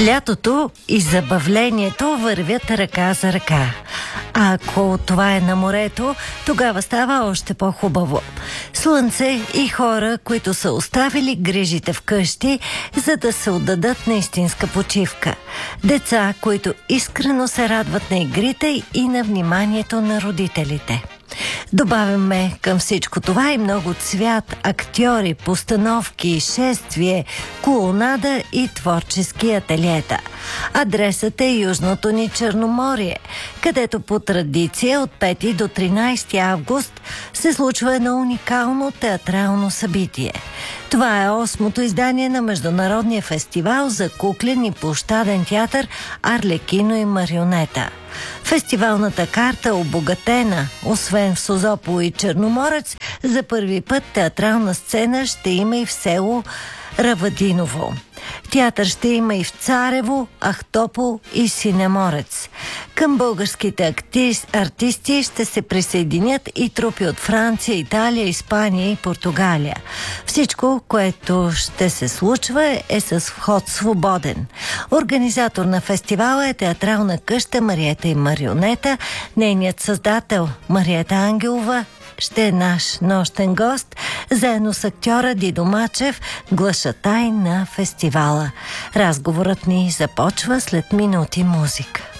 Лятото и забавлението вървят ръка за ръка. А ако това е на морето, тогава става още по-хубаво. Слънце и хора, които са оставили грижите вкъщи, за да се отдадат на истинска почивка. Деца, които искрено се радват на игрите и на вниманието на родителите. Добавяме към всичко това и много цвят, актьори, постановки, шествие, колонада и творчески ателиета. Адресът е Южното ни Черноморие, където по традиция от 5 до 13 август се случва едно уникално театрално събитие. Това е 8-то издание на Международния фестивал за куклен и площаден театър Арлекино и марионета. Фестивалната карта е обогатена. Освен в Созопол и Черноморец, за първи път театрална сцена ще има и в село Равадиново. Театър ще има и в Царево, Ахтопол и Синеморец. Към българските артисти ще се присъединят и трупи от Франция, Италия, Испания и Португалия. Всичко, което ще се случва, е с вход свободен. Организатор на фестивала е театрална къща Мариета и марионета. Нейният създател Мариета Ангелова ще е наш нощен гост, заедно с актьора Дидо Мачев, глашатай на фестивала. Разговорът ни започва след минути музика.